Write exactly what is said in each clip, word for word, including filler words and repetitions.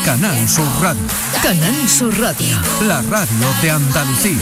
Canal Sur Radio. Canal Sur Radio. La radio de Andalucía.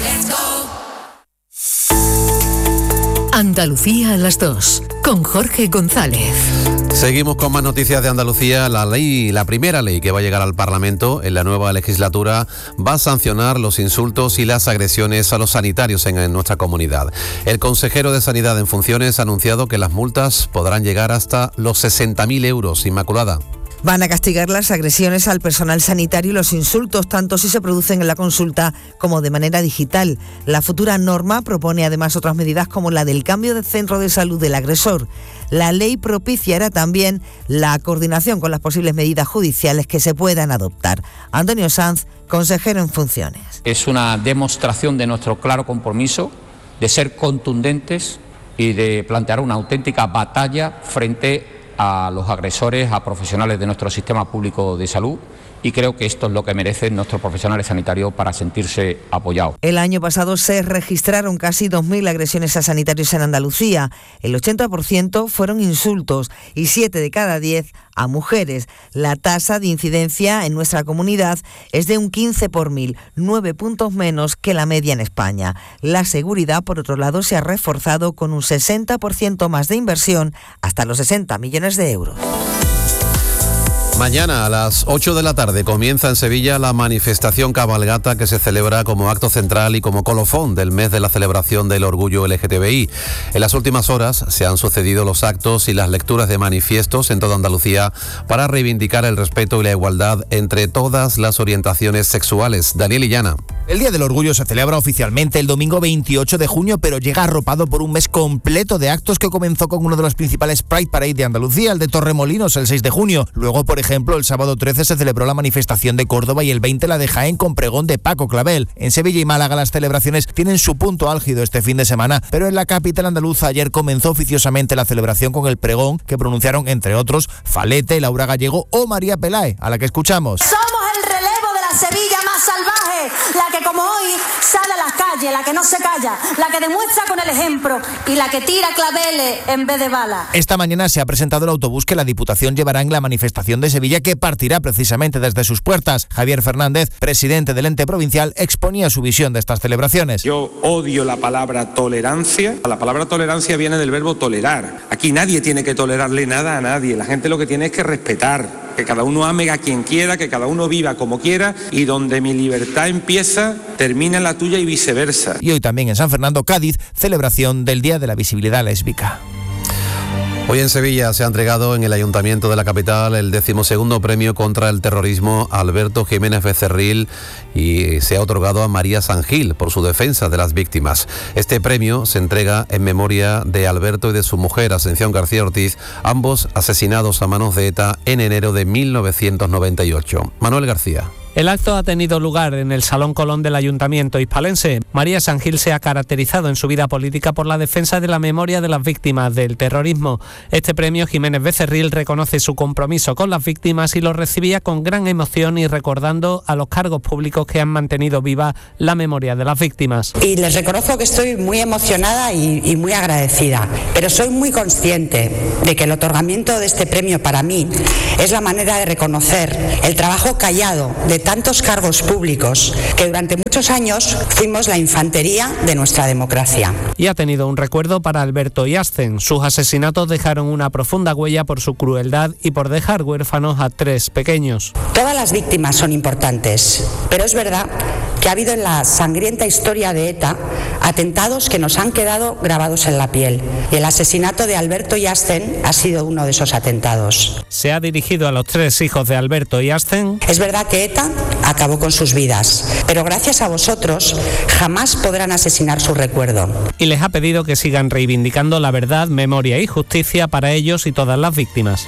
Andalucía a las dos, con Jorge González. Seguimos con más noticias de Andalucía. La ley, la primera ley que va a llegar al Parlamento en la nueva legislatura va a sancionar los insultos y las agresiones a los sanitarios en, en nuestra comunidad. El consejero de Sanidad en funciones ha anunciado que las multas podrán llegar hasta los sesenta mil euros. Inmaculada. Van a castigar las agresiones al personal sanitario y los insultos, tanto si se producen en la consulta como de manera digital. La futura norma propone además otras medidas como la del cambio de centro de salud del agresor. La ley propiciará también la coordinación con las posibles medidas judiciales que se puedan adoptar. Antonio Sanz, consejero en funciones. Es una demostración de nuestro claro compromiso de ser contundentes y de plantear una auténtica batalla frente a los agresores, a profesionales de nuestro sistema público de salud, y creo que esto es lo que merecen nuestros profesionales sanitarios para sentirse apoyados. El año pasado se registraron casi dos mil agresiones a sanitarios en Andalucía. El ochenta por ciento fueron insultos y siete de cada diez a mujeres. La tasa de incidencia en nuestra comunidad es de un quince por mil, nueve puntos menos que la media en España. La seguridad, por otro lado, se ha reforzado con un sesenta por ciento más de inversión, hasta los sesenta millones de euros. Mañana a las ocho de la tarde comienza en Sevilla la manifestación cabalgata que se celebra como acto central y como colofón del mes de la celebración del orgullo L G T B I. En las últimas horas se han sucedido los actos y las lecturas de manifiestos en toda Andalucía para reivindicar el respeto y la igualdad entre todas las orientaciones sexuales. Daniel Illana. El Día del Orgullo se celebra oficialmente el domingo veintiocho de junio, pero llega arropado por un mes completo de actos que comenzó con uno de los principales Pride Parade de Andalucía, el de Torremolinos, el seis de junio. Luego, por ejemplo, el sábado trece se celebró la manifestación de Córdoba y el veinte la de Jaén con pregón de Paco Clavel. En Sevilla y Málaga las celebraciones tienen su punto álgido este fin de semana, pero en la capital andaluza ayer comenzó oficiosamente la celebración con el pregón que pronunciaron, entre otros, Falete, Laura Gallego o María Pelae, a la que escuchamos. Somos el relevo de la Sevilla más salvaje, la que como hoy sale a las calles, la que no se calla, la que demuestra con el ejemplo y la que tira claveles en vez de balas. Esta mañana se ha presentado el autobús que la Diputación llevará en la manifestación de Sevilla, que partirá precisamente desde sus puertas. Javier Fernández, presidente del ente provincial, exponía su visión de estas celebraciones. Yo odio la palabra tolerancia. La palabra tolerancia viene del verbo tolerar. Aquí nadie tiene que tolerarle nada a nadie. La gente lo que tiene es que respetar. Que cada uno ame a quien quiera, que cada uno viva como quiera, y donde mi libertad empieza, termina la tuya y viceversa. Y hoy también en San Fernando, Cádiz, celebración del Día de la Visibilidad Lésbica. Hoy en Sevilla se ha entregado en el Ayuntamiento de la capital el decimosegundo premio contra el terrorismo Alberto Jiménez Becerril y se ha otorgado a María Sangil por su defensa de las víctimas. Este premio se entrega en memoria de Alberto y de su mujer, Ascensión García Ortiz, ambos asesinados a manos de ETA en enero de mil novecientos noventa y ocho. Manuel García. El acto ha tenido lugar en el Salón Colón del Ayuntamiento hispalense. María Sangil se ha caracterizado en su vida política por la defensa de la memoria de las víctimas del terrorismo. Este premio Jiménez Becerril reconoce su compromiso con las víctimas y lo recibía con gran emoción y recordando a los cargos públicos que han mantenido viva la memoria de las víctimas. Y les reconozco que estoy muy emocionada y, y muy agradecida, pero soy muy consciente de que el otorgamiento de este premio para mí es la manera de reconocer el trabajo callado de tantos cargos públicos que durante muchos años fuimos la infantería de nuestra democracia. Y ha tenido un recuerdo para Alberto y Ascen. Sus asesinatos dejaron una profunda huella por su crueldad y por dejar huérfanos a tres pequeños. Todas las víctimas son importantes, pero es verdad que ha habido en la sangrienta historia de ETA atentados que nos han quedado grabados en la piel. Y el asesinato de Alberto y Ascen ha sido uno de esos atentados. Se ha dirigido a los tres hijos de Alberto y Ascen. Es verdad que ETA acabó con sus vidas, pero gracias a vosotros jamás podrán asesinar su recuerdo. Y les ha pedido que sigan reivindicando la verdad, memoria y justicia para ellos y todas las víctimas.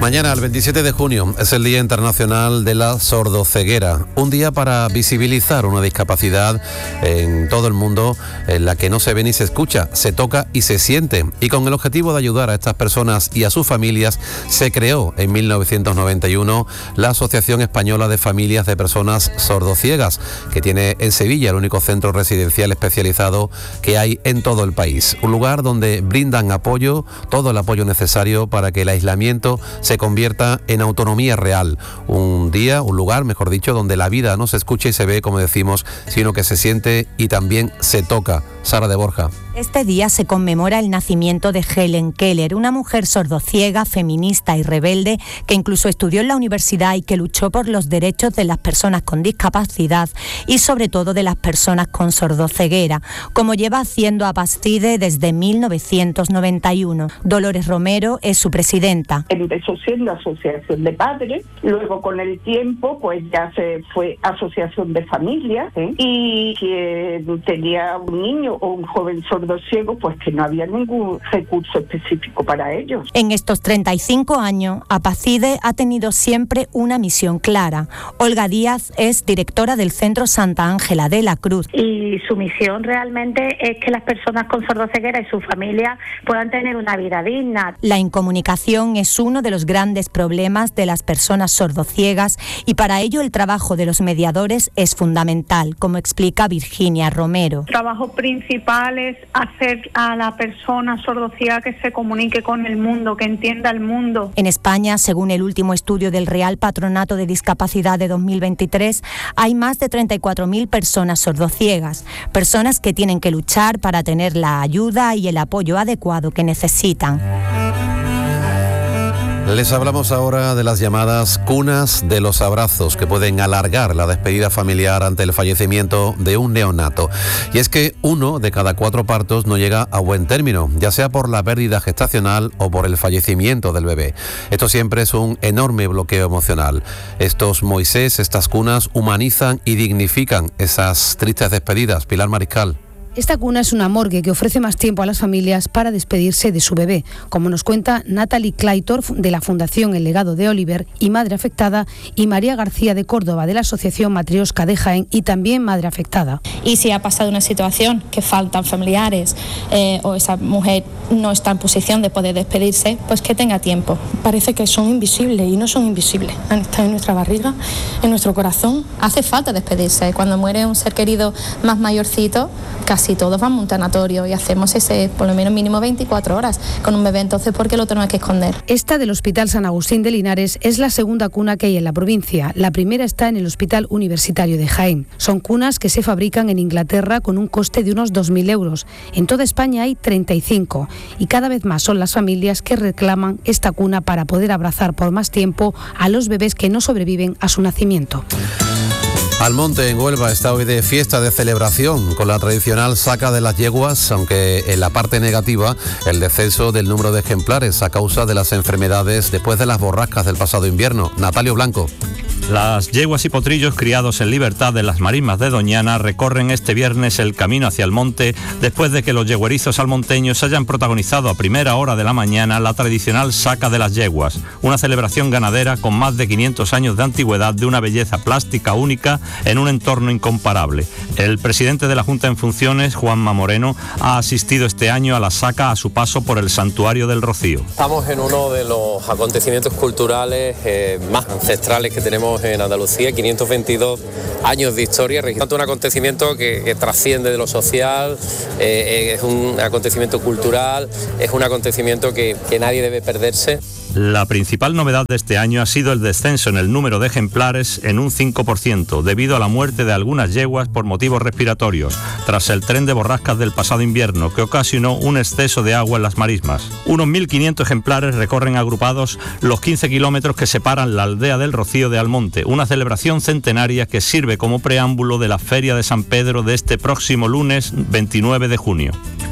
Mañana, el veintisiete de junio, es el Día Internacional de la Sordoceguera, un día para visibilizar una discapacidad en todo el mundo en la que no se ve ni se escucha, se toca y se siente. Y con el objetivo de ayudar a estas personas y a sus familias, se creó en mil novecientos noventa y uno la Asociación Española de Familias de Personas Sordociegas, que tiene en Sevilla el único centro residencial especializado que hay en todo el país. Un lugar donde brindan apoyo, todo el apoyo necesario para que el aislamiento se convierta en autonomía real. Un día, un lugar, mejor dicho, donde la vida no se escucha y se ve, como decimos, sino que se siente y también se toca. Sara de Borja. Este día se conmemora el nacimiento de Helen Keller, una mujer sordociega, feminista y rebelde que incluso estudió en la universidad y que luchó por los derechos de las personas con discapacidad y sobre todo de las personas con sordoceguera, como lleva haciendo Apastide desde mil novecientos noventa y uno. Dolores Romero es su presidenta. Empezó siendo asociación de padres, luego con el tiempo pues ya se fue asociación de familias, ¿eh? Y quien tenía un niño o un joven sordociego, pues que no había ningún recurso específico para ellos. En estos treinta y cinco años, Apastide ha tenido siempre una misión clara. Olga Díaz es directora del Centro Santa Ángela de la Cruz. Y su misión realmente es que las personas con sordoceguera y su familia puedan tener una vida digna. La incomunicación es uno de los grandes problemas de las personas sordociegas y para ello el trabajo de los mediadores es fundamental, como explica Virginia Romero. El trabajo principal es hacer a la persona sordociega que se comunique con el mundo, que entienda el mundo. En España, según el último estudio del Real Patronato de Discapacidad de dos mil veintitrés, hay más de treinta y cuatro mil personas sordociegas, personas que tienen que luchar para tener la ayuda y el apoyo adecuado que necesitan. Les hablamos ahora de las llamadas cunas de los abrazos, que pueden alargar la despedida familiar ante el fallecimiento de un neonato. Y es que uno de cada cuatro partos no llega a buen término, ya sea por la pérdida gestacional o por el fallecimiento del bebé. Esto siempre es un enorme bloqueo emocional. Estos Moisés, estas cunas, humanizan y dignifican esas tristes despedidas. Pilar Mariscal. Esta cuna es una morgue que ofrece más tiempo a las familias para despedirse de su bebé, como nos cuenta Natalie Claytor de la Fundación El Legado de Oliver y Madre Afectada, y María García de Córdoba de la Asociación Matriosca de Jaén y también Madre Afectada. Y si ha pasado una situación que faltan familiares eh, o esa mujer no está en posición de poder despedirse, pues que tenga tiempo. Parece que son invisibles y no son invisibles, han estado en nuestra barriga, en nuestro corazón. Hace falta despedirse. Cuando muere un ser querido más mayorcito, casi todos vamos a un tanatorio y hacemos ese por lo menos mínimo veinticuatro horas con un bebé, entonces ¿por qué lo tenemos que esconder? Esta del Hospital San Agustín de Linares es la segunda cuna que hay en la provincia. La primera está en el Hospital Universitario de Jaén. Son cunas que se fabrican en Inglaterra con un coste de unos dos mil euros. En toda España hay treinta y cinco y cada vez más son las familias que reclaman esta cuna para poder abrazar por más tiempo a los bebés que no sobreviven a su nacimiento. Almonte, en Huelva, está hoy de fiesta, de celebración, con la tradicional saca de las yeguas, aunque en la parte negativa, el descenso del número de ejemplares a causa de las enfermedades después de las borrascas del pasado invierno. Natalio Blanco. Las yeguas y potrillos criados en libertad de las marismas de Doñana recorren este viernes el camino hacia el monte después de que los yeguerizos almonteños hayan protagonizado a primera hora de la mañana la tradicional saca de las yeguas, una celebración ganadera con más de quinientos años de antigüedad, de una belleza plástica única en un entorno incomparable. El presidente de la Junta en funciones, Juanma Moreno, ha asistido este año a la saca a su paso por el Santuario del Rocío. Estamos en uno de los acontecimientos culturales eh, más ancestrales que tenemos en Andalucía, quinientos veintidós años de historia, registrando un acontecimiento que, que trasciende de lo social, eh, es un acontecimiento cultural, es un acontecimiento que, que nadie debe perderse. La principal novedad de este año ha sido el descenso en el número de ejemplares en un cinco por ciento, debido a la muerte de algunas yeguas por motivos respiratorios, tras el tren de borrascas del pasado invierno, que ocasionó un exceso de agua en las marismas. Unos mil quinientos ejemplares recorren agrupados los quince kilómetros que separan la aldea del Rocío de Almonte, una celebración centenaria que sirve como preámbulo de la Feria de San Pedro de este próximo lunes veintinueve de junio.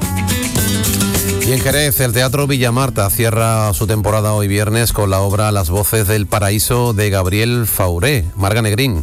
Y en Jerez, el Teatro Villamarta cierra su temporada hoy viernes con la obra Las Voces del Paraíso de Gabriel Fauré. Marga Negrín.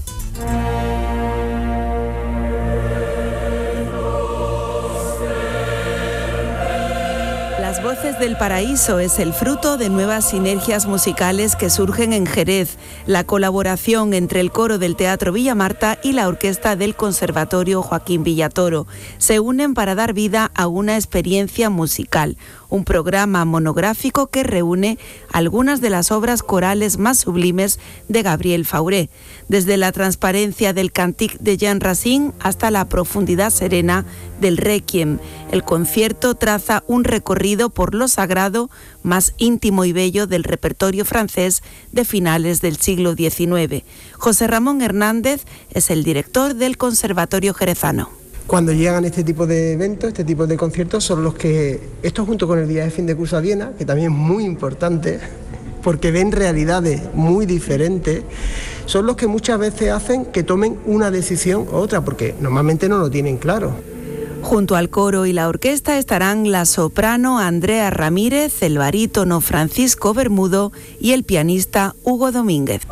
Las Voces del Paraíso es el fruto de nuevas sinergias musicales que surgen en Jerez. La colaboración entre el coro del Teatro Villamarta y la orquesta del Conservatorio Joaquín Villatoro se unen para dar vida a una experiencia musical, un programa monográfico que reúne algunas de las obras corales más sublimes de Gabriel Fauré, desde la transparencia del Cantique de Jean Racine hasta la profundidad serena del Requiem. El concierto traza un recorrido por lo sagrado más íntimo y bello del repertorio francés de finales del siglo diecinueve. José Ramón Hernández es el director del Conservatorio Jerezano. Cuando llegan este tipo de eventos, este tipo de conciertos, son los que, esto junto con el día de fin de curso a Viena, que también es muy importante, porque ven realidades muy diferentes, son los que muchas veces hacen que tomen una decisión u otra, porque normalmente no lo tienen claro. Junto al coro y la orquesta estarán la soprano Andrea Ramírez, el barítono Francisco Bermudo y el pianista Hugo Domínguez.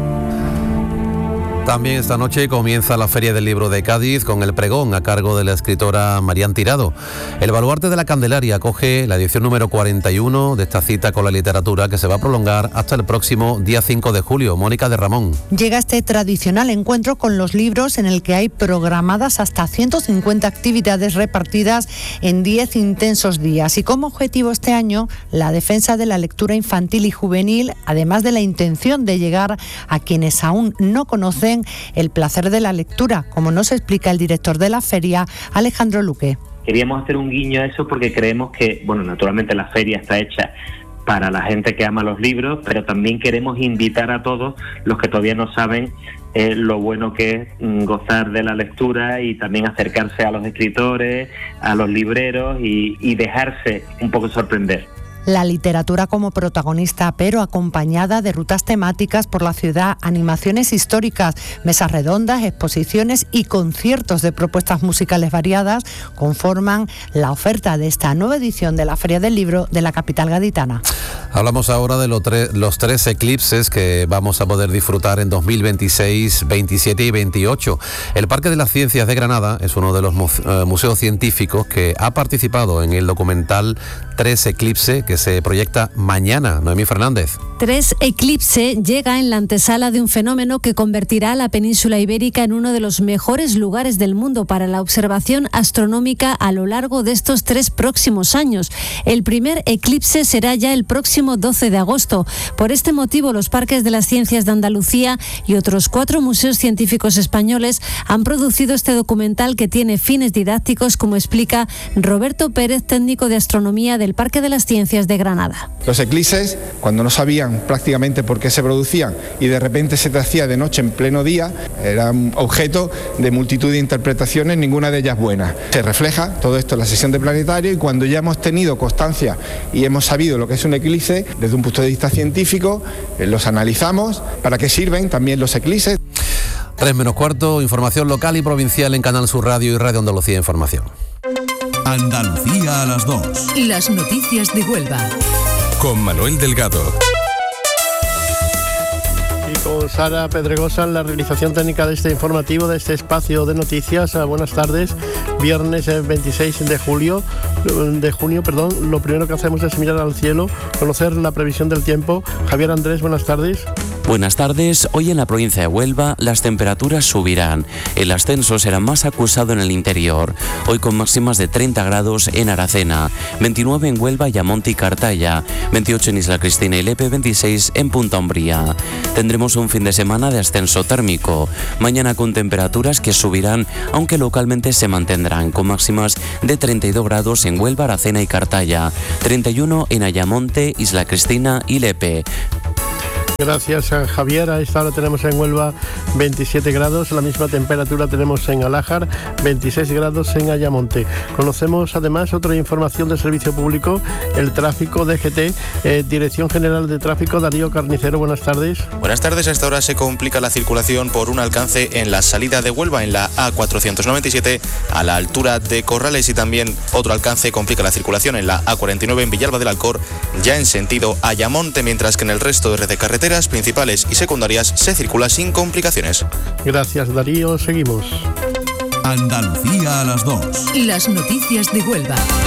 También esta noche comienza la Feria del Libro de Cádiz con el pregón a cargo de la escritora Marián Tirado. El Baluarte de la Candelaria acoge la edición número cuarenta y uno de esta cita con la literatura que se va a prolongar hasta el próximo día cinco de julio. Mónica de Ramón. Llega este tradicional encuentro con los libros en el que hay programadas hasta ciento cincuenta actividades repartidas en diez intensos días y como objetivo este año la defensa de la lectura infantil y juvenil, además de la intención de llegar a quienes aún no conocen el placer de la lectura, como nos explica el director de la feria, Alejandro Luque. Queríamos hacer un guiño a eso porque creemos que, bueno, naturalmente la feria está hecha para la gente que ama los libros, pero también queremos invitar a todos los que todavía no saben eh, lo bueno que es mm, gozar de la lectura y también acercarse a los escritores, a los libreros y, y dejarse un poco sorprender. La literatura como protagonista, pero acompañada de rutas temáticas por la ciudad, animaciones históricas, mesas redondas, exposiciones y conciertos de propuestas musicales variadas conforman la oferta de esta nueva edición de la Feria del Libro de la capital gaditana. Hablamos ahora de los, tre- los tres eclipses que vamos a poder disfrutar en dos mil veintiséis, veintisiete y veintiocho. El Parque de las Ciencias de Granada es uno de los mu- uh, museos científicos que ha participado en el documental Tres Eclipse, que se proyecta mañana. Noemí Fernández. Tres Eclipse llega en la antesala de un fenómeno que convertirá a la península ibérica en uno de los mejores lugares del mundo para la observación astronómica a lo largo de estos tres próximos años. El primer eclipse será ya el próximo doce de agosto. Por este motivo, los Parques de las Ciencias de Andalucía y otros cuatro museos científicos españoles han producido este documental que tiene fines didácticos, como explica Roberto Pérez, técnico de astronomía del Parque de las Ciencias de Granada. Los eclipses, cuando no sabían prácticamente por qué se producían y de repente se te hacía de noche en pleno día, eran objeto de multitud de interpretaciones, ninguna de ellas buena. Se refleja todo esto en la sesión de planetario y cuando ya hemos tenido constancia y hemos sabido lo que es un eclipse, desde un punto de vista científico, eh, los analizamos, para qué sirven también los eclipses. Tres menos cuarto, información local y provincial en Canal Sur Radio y Radio Andalucía Información. Andalucía a las dos. Las noticias de Huelva. Con Manuel Delgado. Y con Sara Pedregosa en la realización técnica de este informativo, de este espacio de noticias. Buenas tardes. Viernes veintiséis de julio, de junio, perdón. Lo primero que hacemos es mirar al cielo, conocer la previsión del tiempo. Javier Andrés, buenas tardes. Buenas tardes. Hoy en la provincia de Huelva las temperaturas subirán. El ascenso será más acusado en el interior. Hoy con máximas de treinta grados en Aracena, veintinueve en Huelva, Ayamonte y Cartaya, veintiocho en Isla Cristina y Lepe, veintiséis en Punta Umbría. Tendremos un fin de semana de ascenso térmico. Mañana con temperaturas que subirán, aunque localmente se mantendrán, con máximas de treinta y dos grados en Huelva, Aracena y Cartaya, treinta y uno en Ayamonte, Isla Cristina y Lepe. Gracias a Javier. A esta hora tenemos en Huelva veintisiete grados, la misma temperatura tenemos en Alájar, veintiséis grados en Ayamonte. Conocemos además otra información de servicio público, el tráfico D G T, eh, Dirección General de Tráfico, Darío Carnicero, buenas tardes. Buenas tardes, a esta hora se complica la circulación por un alcance en la salida de Huelva, en la A cuatrocientos noventa y siete, a la altura de Corrales, y también otro alcance complica la circulación en la A cuarenta y nueve en Villalba del Alcor, ya en sentido Ayamonte, mientras que en el resto de red de carreteras principales y secundarias se circula sin complicaciones. Gracias, Darío. Seguimos. Andalucía a las dos. Las noticias de Huelva.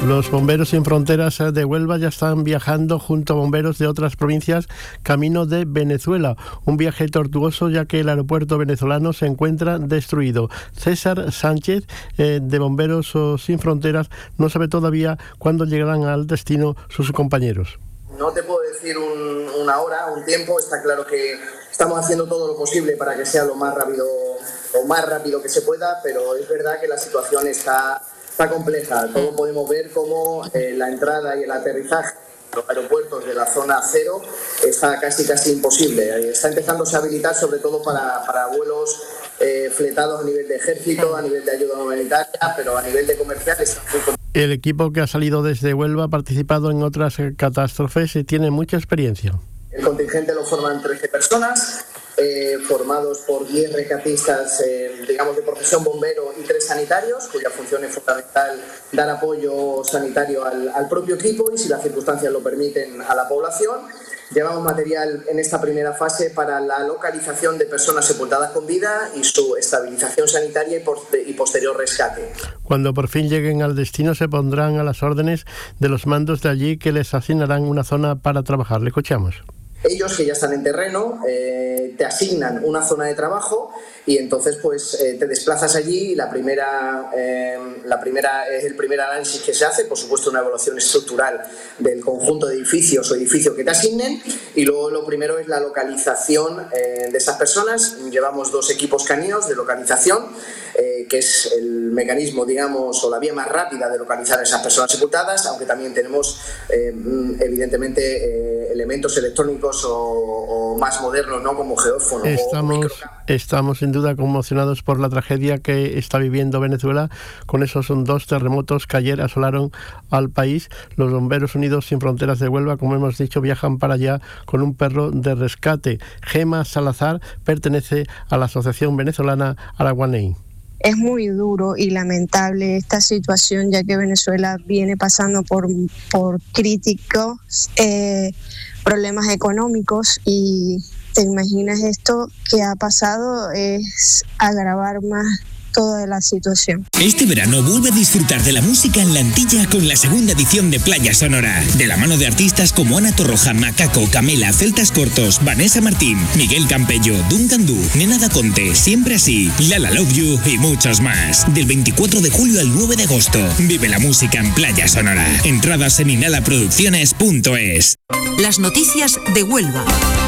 Los bomberos sin fronteras de Huelva ya están viajando junto a bomberos de otras provincias camino de Venezuela. Un viaje tortuoso ya que el aeropuerto venezolano se encuentra destruido. César Sánchez, eh, de Bomberos Sin Fronteras, no sabe todavía cuándo llegarán al destino sus compañeros. No te puedo decir un, una hora, un tiempo. Está claro que estamos haciendo todo lo posible para que sea lo más rápido, lo más rápido que se pueda, pero es verdad que la situación está... Está compleja. Todos podemos ver cómo eh, la entrada y el aterrizaje en los aeropuertos de la zona cero está casi casi imposible. Está empezando a habilitar sobre todo para, para vuelos eh, fletados a nivel de ejército, a nivel de ayuda humanitaria, pero a nivel de comercial está muy complicado. El equipo que ha salido desde Huelva ha participado en otras catástrofes y tiene mucha experiencia. El contingente lo forman trece personas. Eh, formados por diez rescatistas, eh, digamos, de profesión bombero y tres sanitarios, cuya función es fundamental dar apoyo sanitario al, al propio equipo y, si las circunstancias lo permiten, a la población. Llevamos material en esta primera fase para la localización de personas sepultadas con vida y su estabilización sanitaria y, por, y posterior rescate. Cuando por fin lleguen al destino se pondrán a las órdenes de los mandos de allí, que les asignarán una zona para trabajar. Le escuchamos. Ellos, que ya están en terreno, eh, te asignan una zona de trabajo y entonces pues eh, te desplazas allí y la primera, eh, la primera es el primer análisis que se hace, por supuesto una evaluación estructural del conjunto de edificios o edificios que te asignen, y luego lo primero es la localización eh, de esas personas. Llevamos dos equipos caninos de localización, eh, que es el mecanismo, digamos, o la vía más rápida de localizar a esas personas sepultadas, aunque también tenemos eh, evidentemente eh, elementos electrónicos o, o más modernos, ¿no?, como geófono. Estamos, estamos sin duda conmocionados por la tragedia que está viviendo Venezuela con esos son dos terremotos que ayer asolaron al país. Los Bomberos Unidos Sin Fronteras de Huelva, como hemos dicho, viajan para allá con un perro de rescate. Gema Salazar pertenece a la Asociación Venezolana Araguaney. Es muy duro y lamentable esta situación, ya que Venezuela viene pasando por, por críticos eh, problemas económicos, y te imaginas esto que ha pasado es agravar más toda la situación. Este verano vuelve a disfrutar de la música en la Antilla con la segunda edición de Playa Sonora, de la mano de artistas como Ana Torroja, Macaco, Camela, Celtas Cortos, Vanessa Martín, Miguel Campello, Duncan Du, Nena Da Conte, Siempre Así, Lala Love You y muchos más. Del veinticuatro de julio al nueve de agosto, vive la música en Playa Sonora. Entradas en inhalaproducciones punto es. Las noticias de Huelva.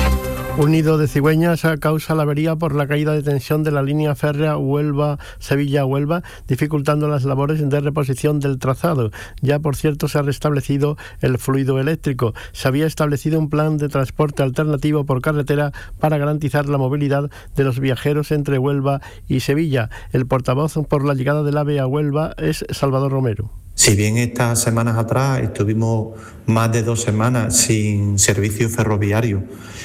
Un nido de cigüeñas causa la avería por la caída de tensión de la línea férrea Huelva-Sevilla-Huelva, dificultando las labores de reposición del trazado. Ya, por cierto, se ha restablecido el fluido eléctrico. Se había establecido un plan de transporte alternativo por carretera para garantizar la movilidad de los viajeros entre Huelva y Sevilla. El portavoz por la llegada del AVE a Huelva es Salvador Romero. Si bien estas semanas atrás estuvimos más de dos semanas sin servicio ferroviario,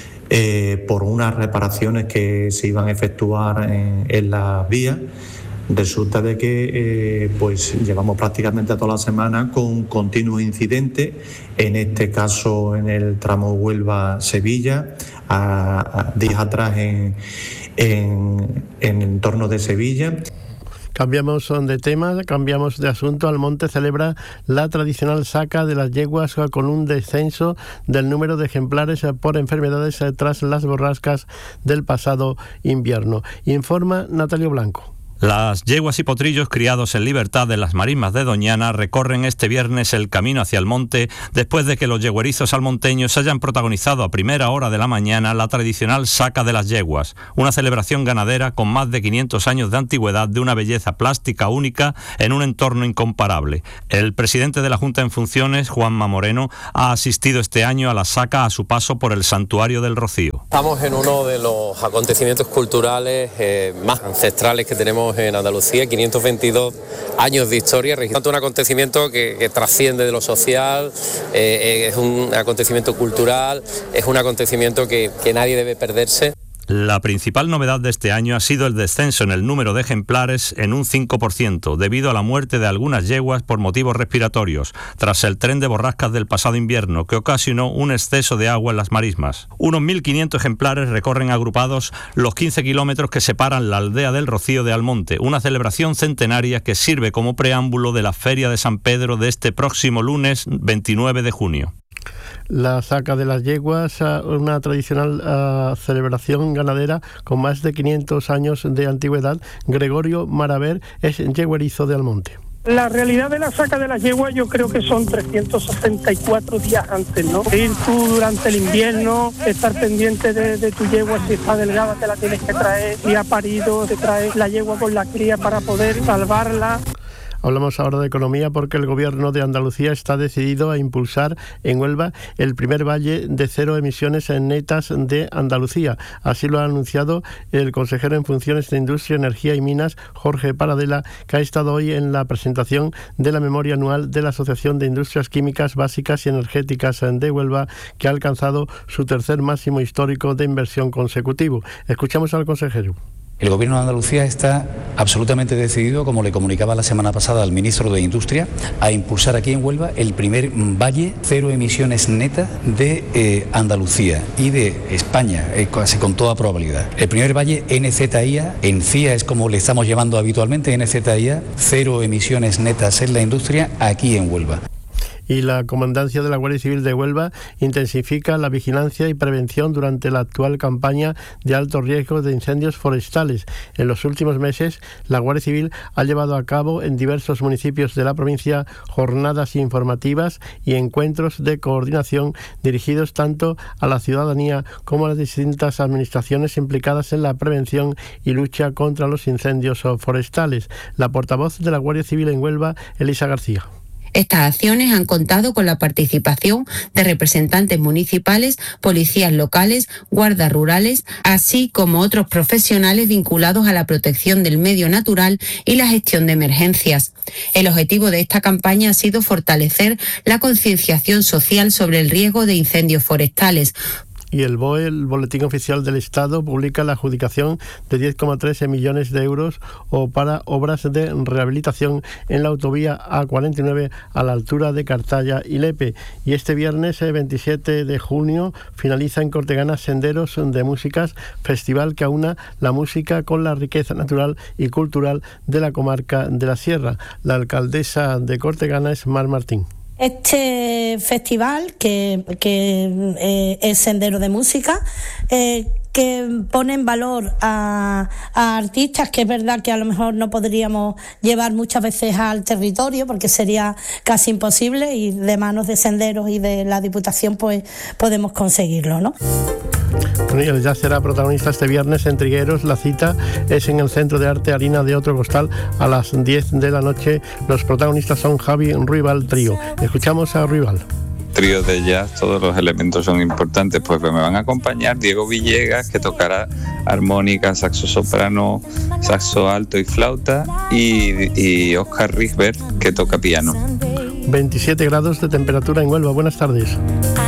Eh, por unas reparaciones que se iban a efectuar en, en las vías, resulta de que eh, pues llevamos prácticamente toda la semana con continuos incidentes, en este caso en el tramo Huelva-Sevilla, a, a días atrás en, en, en entorno de Sevilla. Cambiamos de tema, cambiamos de asunto. Almonte celebra la tradicional saca de las yeguas con un descenso del número de ejemplares por enfermedades tras las borrascas del pasado invierno. Informa Natalio Blanco. Las yeguas y potrillos criados en libertad de las marismas de Doñana recorren este viernes el camino hacia el monte después de que los yeguerizos almonteños hayan protagonizado a primera hora de la mañana la tradicional saca de las yeguas, una celebración ganadera con más de quinientos años de antigüedad, de una belleza plástica única en un entorno incomparable. El presidente de la Junta en funciones, Juanma Moreno, ha asistido este año a la saca a su paso por el Santuario del Rocío. Estamos en uno de los acontecimientos culturales eh, más ancestrales que tenemos en Andalucía, quinientos veintidós años de historia, registrando un acontecimiento que, que trasciende de lo social, eh, es un acontecimiento cultural, es un acontecimiento que, que nadie debe perderse. La principal novedad de este año ha sido el descenso en el número de ejemplares en un cinco por ciento, debido a la muerte de algunas yeguas por motivos respiratorios, tras el tren de borrascas del pasado invierno, que ocasionó un exceso de agua en las marismas. Unos mil quinientos ejemplares recorren agrupados los quince kilómetros que separan la aldea del Rocío de Almonte, una celebración centenaria que sirve como preámbulo de la Feria de San Pedro de este próximo lunes veintinueve de junio. La saca de las yeguas, una tradicional uh, celebración ganadera con más de quinientos años de antigüedad. Gregorio Maraver es yeguerizo de Almonte. La realidad de la saca de las yeguas yo creo que son trescientos sesenta y cuatro días antes, ¿no? Ir tú durante el invierno, estar pendiente de, de tu yegua, si está delgada te la tienes que traer, si ha parido te traes la yegua con la cría para poder salvarla. Hablamos ahora de economía porque el Gobierno de Andalucía está decidido a impulsar en Huelva el primer valle de cero emisiones netas de Andalucía. Así lo ha anunciado el consejero en funciones de Industria, Energía y Minas, Jorge Paradela, que ha estado hoy en la presentación de la memoria anual de la Asociación de Industrias Químicas Básicas y Energéticas de Huelva, que ha alcanzado su tercer máximo histórico de inversión consecutivo. Escuchamos al consejero. El Gobierno de Andalucía está absolutamente decidido, como le comunicaba la semana pasada al ministro de Industria, a impulsar aquí en Huelva el primer valle cero emisiones netas de eh, Andalucía y de España, eh, casi con toda probabilidad. El primer valle N Z I A, en C I A es como le estamos llamando habitualmente, N Z I A, cero emisiones netas en la industria aquí en Huelva. Y la Comandancia de la Guardia Civil de Huelva intensifica la vigilancia y prevención durante la actual campaña de alto riesgo de incendios forestales. En los últimos meses, la Guardia Civil ha llevado a cabo en diversos municipios de la provincia jornadas informativas y encuentros de coordinación dirigidos tanto a la ciudadanía como a las distintas administraciones implicadas en la prevención y lucha contra los incendios forestales. La portavoz de la Guardia Civil en Huelva, Elisa García. Estas acciones han contado con la participación de representantes municipales, policías locales, guardas rurales, así como otros profesionales vinculados a la protección del medio natural y la gestión de emergencias. El objetivo de esta campaña ha sido fortalecer la concienciación social sobre el riesgo de incendios forestales. Y el B O E, el Boletín Oficial del Estado, publica la adjudicación de diez coma tres millones de euros o para obras de rehabilitación en la autovía A cuarenta y nueve a la altura de Cartaya y Lepe. Y este viernes veintisiete de junio finaliza en Cortegana Senderos de Músicas, festival que aúna la música con la riqueza natural y cultural de la comarca de la Sierra. La alcaldesa de Cortegana es Mar Martín. Este festival, que, que eh, es Sendero de Música, eh, que pone en valor a, a artistas que es verdad que a lo mejor no podríamos llevar muchas veces al territorio porque sería casi imposible, y de manos de Senderos y de la Diputación pues podemos conseguirlo, ¿no? Bueno, y el jazz será protagonista este viernes en Trigueros. La cita es en el Centro de Arte Harina de Otro Costal a las diez de la noche. Los protagonistas son Javi Ruibal Trío. Escuchamos a Ruibal. Trío de jazz, todos los elementos son importantes, pues me van a acompañar Diego Villegas, que tocará armónica, saxo soprano, saxo alto y flauta, y, y Oscar Risberg, que toca piano. veintisiete grados de temperatura en Huelva. Buenas tardes.